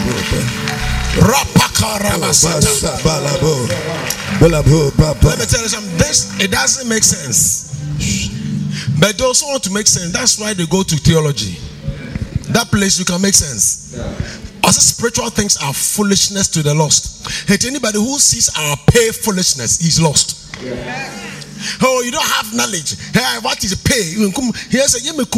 Let me tell you something. This, it doesn't make sense. But those who want to make sense, that's why they go to theology. That place you can make sense. Also, spiritual things are foolishness to the lost. Hey, to anybody who sees our pay foolishness, he's lost. Oh, you don't have knowledge. Hey, what is pay? Here's a